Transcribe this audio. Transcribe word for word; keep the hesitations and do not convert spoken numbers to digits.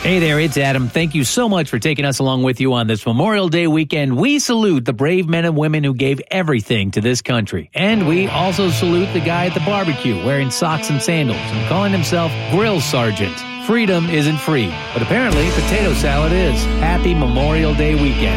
Hey there, it's Adam. Thank you so much for taking us along with you on this Memorial Day weekend. We salute the brave men and women who gave everything to this country. And we also salute the guy at the barbecue wearing socks and sandals and calling himself Grill Sergeant. Freedom isn't free, but apparently potato salad is. Happy Memorial Day weekend.